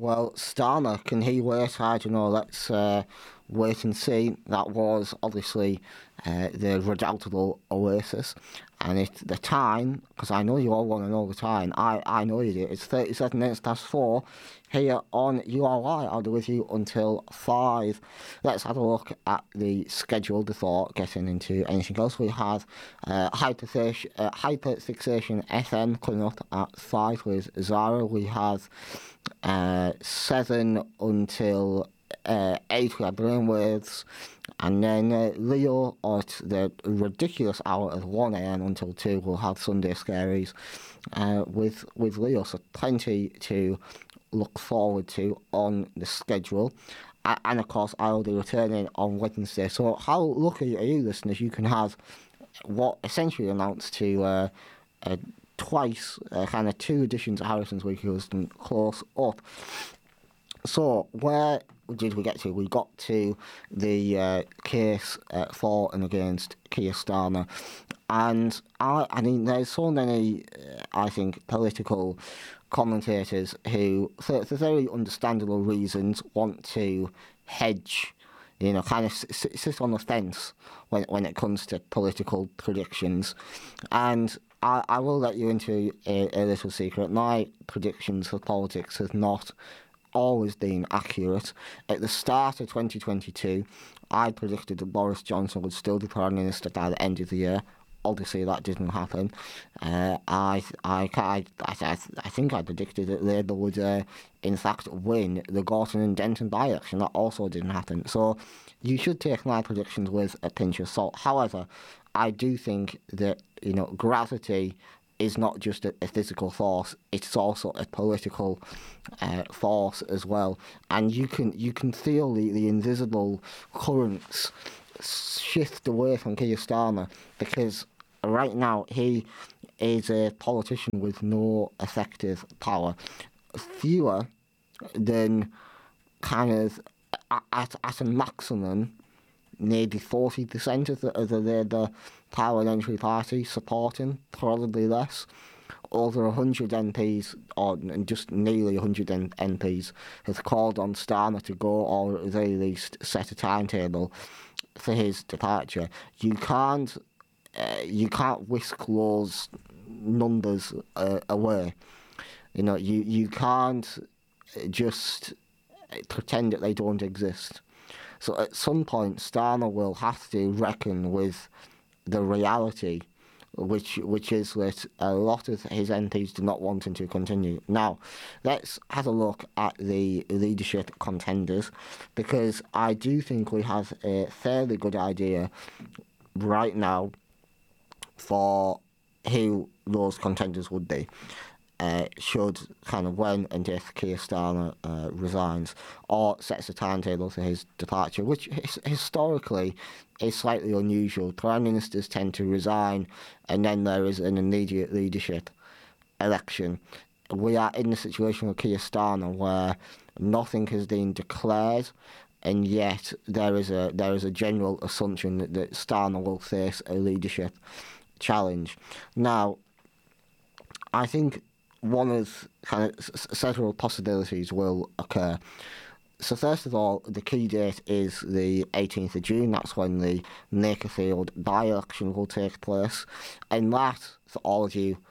Well, Starmer, can he wait? I don't know. Let's wait and see. That was obviously the redoubtable Oasis. And the time, because I know you all want to know the time, I know you do. It's 37 minutes past 4 here on URY. I'll be with you until 5. Let's have a look at the schedule before getting into anything else. We have Hyperfixation FM coming up at 5 with Zara. We have 7 until 8 we have Brainwaves, and then Leo at the ridiculous hour of 1am until 2 we'll have Sunday Scaries with Leo, so plenty to look forward to on the schedule. And of course I'll be returning on Wednesday, so how lucky are you listeners? You can have what essentially amounts to twice, kind of 2 editions of Harrison's Weekly Wisdom close up. So, where did we get to? We got to the case for and against Keir Starmer. And I mean, there's so many, I think, political commentators who, for very understandable reasons, want to hedge, kind of sit on the fence when it comes to political predictions. And I will let you into a little secret. My predictions for politics have not always been accurate. At the start of 2022, I predicted that Boris Johnson would still be Prime Minister by the end of the year. Obviously, that didn't happen. I think I predicted that Labour would, in fact, win the Gorton and Denton by-election. That also didn't happen. So you should take my predictions with a pinch of salt. However, I do think that, gravity is not just a physical force, it's also a political force as well. And you can feel the invisible currents shift away from Keir Starmer, because right now he is a politician with no effective power. Fewer than kind of at a maximum maybe 40% of the Labour parliamentary party supporting, probably less. Over 100 MPs, or just nearly 100 MPs, have called on Starmer to go, or at the very least set a timetable for his departure. You can't whisk those numbers away. You can't just pretend that they don't exist. So at some point, Starmer will have to reckon with the reality, which is that a lot of his MPs do not want him to continue. Now, let's have a look at the leadership contenders, because I do think we have a fairly good idea right now for who those contenders would be. Should kind of when and if Keir Starmer resigns or sets a timetable for his departure, which historically is slightly unusual. Prime Ministers tend to resign and then there is an immediate leadership election. We are in the situation with Keir Starmer where nothing has been declared, and yet there is a general assumption that Starmer will face a leadership challenge. Now, I think one of kind of several possibilities will occur. So first of all, the key date is the 18th of June. That's when the Makerfield by-election will take place. And that, for all of you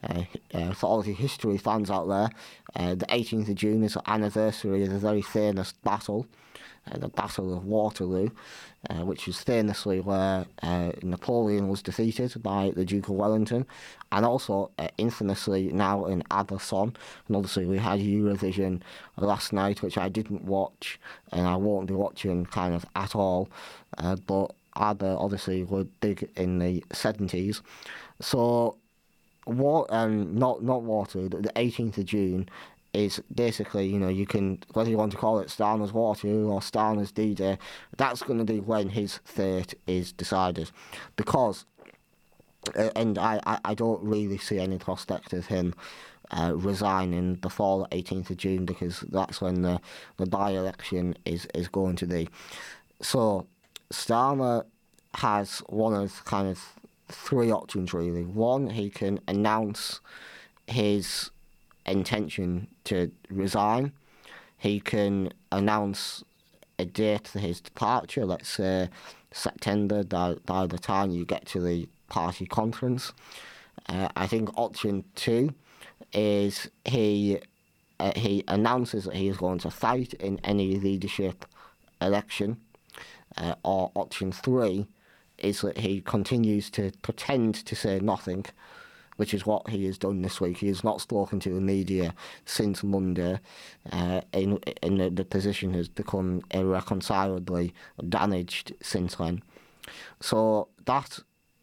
history fans out there, the 18th of June is the anniversary of a very famous battle, the Battle of Waterloo, which is famously where Napoleon was defeated by the Duke of Wellington, and also infamously now in Aberson. And obviously we had Eurovision last night, which I didn't watch, and I won't be watching kind of at all, but Aber obviously were big in the 70s. So not Waterloo, the 18th of June is basically, you can, whether you want to call it Starmer's Waterloo or Starmer's D-Day, that's going to be when his fate is decided. Because, and I don't really see any prospect of him resigning before the 18th of June, because that's when the by-election is going to be. So, Starmer has one of kind of 3 options, really. One, he can announce his intention to resign. he can announce a date for his departure, let's say September, by the time you get to the party conference. I think option 2 is he announces that he is going to fight in any leadership election, or option 3 is that he continues to pretend to say nothing, which is what he has done this week. He has not spoken to the media since Monday, and the position has become irreconcilably damaged since then. So that,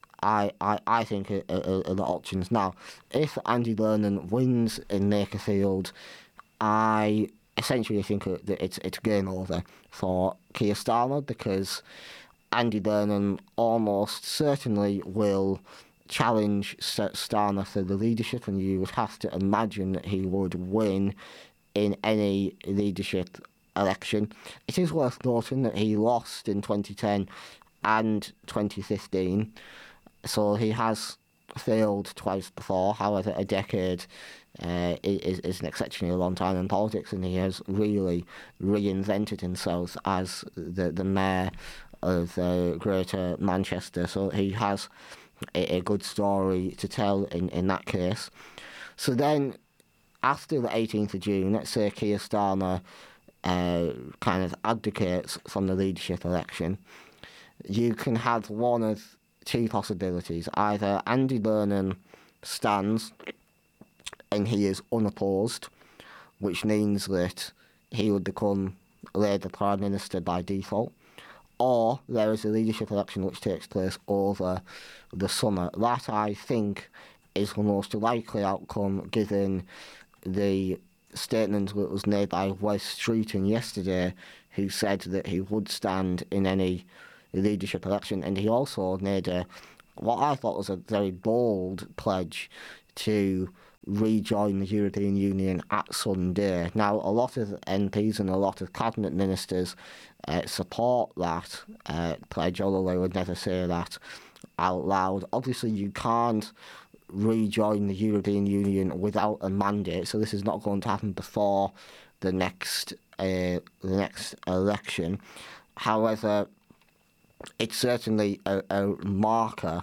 I think, are the options. Now, if Andy Burnham wins in Lakerfield, I essentially think that it's game over for Keir Starmer, because Andy Burnham almost certainly will challenge Starmer for the leadership, and you would have to imagine that he would win in any leadership election. It is worth noting that he lost in 2010 and 2015, so he has failed twice before. However, a decade is an exceptionally long time in politics, and he has really reinvented himself as the mayor of Greater Manchester. So he has a good story to tell in that case. So then, after the 18th of June, let's say Keir Starmer kind of abdicates from the leadership election, you can have one of two possibilities. Either Andy Burnham stands and he is unopposed, which means that he would become Labour Prime Minister by default, or there is a leadership election which takes place over the summer. That, I think, is the most likely outcome, given the statement that was made by Wes Streeting yesterday, who said that he would stand in any leadership election, and he also made what I thought was a very bold pledge to rejoin the European Union at some day. Now, a lot of MPs and a lot of cabinet ministers support that pledge, although they would never say that out loud. Obviously, you can't rejoin the European Union without a mandate, so this is not going to happen before the next election. However, it's certainly a marker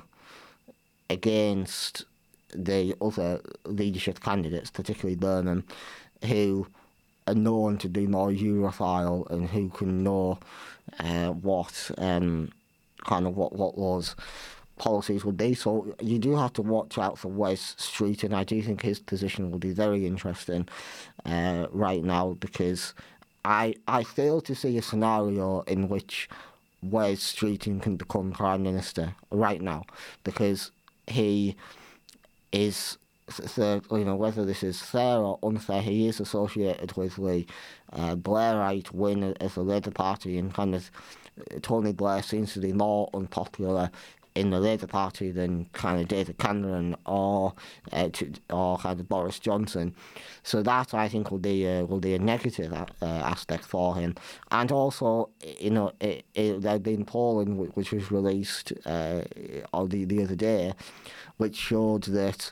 against the other leadership candidates, particularly Burnham, who are known to be more Europhile and who can know what those policies would be. So you do have to watch out for Wes Street, and I do think his position will be very interesting right now, because I fail to see a scenario in which Wes Streeting can become Prime Minister right now, because he is, whether this is fair or unfair, he is associated with the Blairite win of the Labour Party, and kind of Tony Blair seems to be more unpopular in the Labour Party than kind of David Cameron or kind of Boris Johnson. So that, I think, will be a negative aspect for him. And also, there'd been polling which was released the other day, which showed that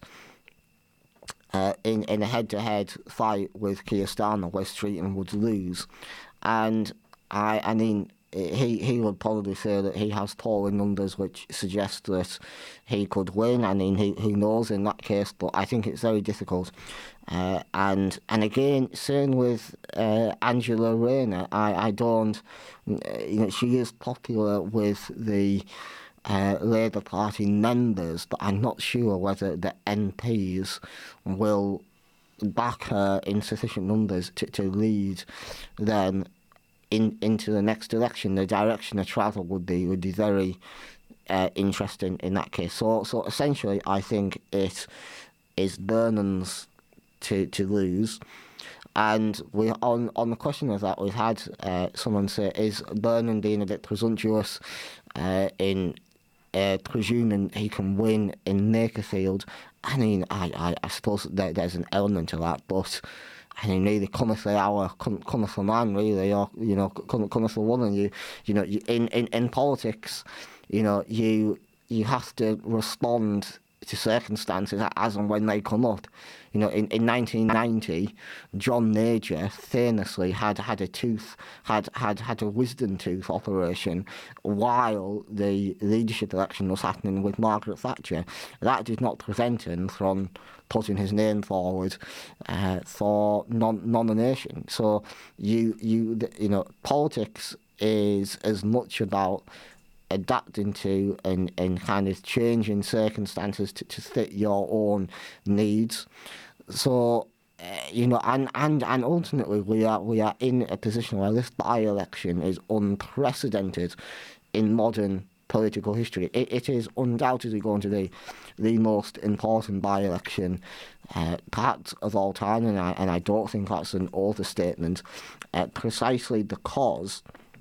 in a head-to-head fight with Keir Starmer, Wes Streeting would lose. And I mean, he would probably say that he has polling numbers which suggest that he could win. I mean, who knows in that case, but I think it's very difficult. And again, same with Angela Rayner. I don't, she is popular with the Labour Party members, but I'm not sure whether the MPs will back her in sufficient numbers to lead them into the next election. The direction of travel would be very interesting in that case. So essentially, I think it is Burnham's to lose. And we on the question of that, we've had someone say, is Burnham being a bit presumptuous in presuming he can win in Lakerfield? I mean, I suppose there's an element to that, but I mean, really, cometh the hour, cometh the man, really, or cometh the woman. You in politics, you have to respond to circumstances as and when they come up. You know, in 1990, John Major famously had a wisdom tooth operation while the leadership election was happening with Margaret Thatcher. That did not prevent him from putting his name forward for nomination. So you know, politics is as much about adapting to and kind of changing circumstances to fit your own needs. So you know, and ultimately we are in a position where this by-election is unprecedented in modern political history. It is undoubtedly going to be the most important by-election perhaps of all time, and I don't think that's an overstatement, precisely because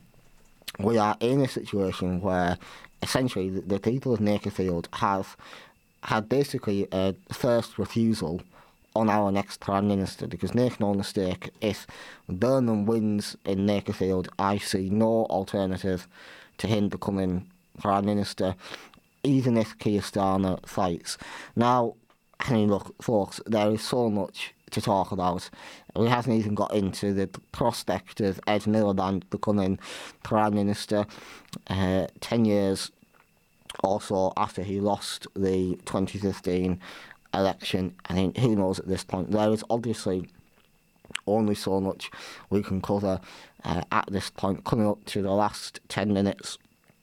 we are in a situation where essentially the people of Nakerfield have had basically a first refusal on our next Prime Minister, because make no mistake, if Burnham wins in Nakerfield, I see no alternative to him becoming Prime Minister, even if Keir Starmer fights. Now, I mean, look, folks, there is so much to talk about. We haven't even got into the prospect of Ed Miliband becoming Prime Minister 10 years or so after he lost the 2015 election. I mean, who knows at this point? There is obviously only so much we can cover at this point, coming up to the last 10 minutes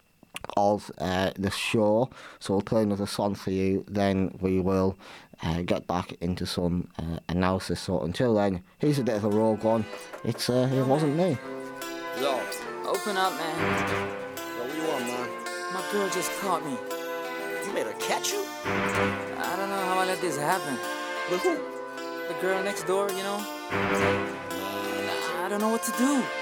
of the show. So we'll play another song for you, then we will get back into some analysis. So until then, here's a bit of a Rogue One. It wasn't me. Yo, open up, man. Yo, what you want, man? My girl just caught me. You made her catch you? I don't know how I let this happen. With who? The girl next door, you know? I don't know what to do.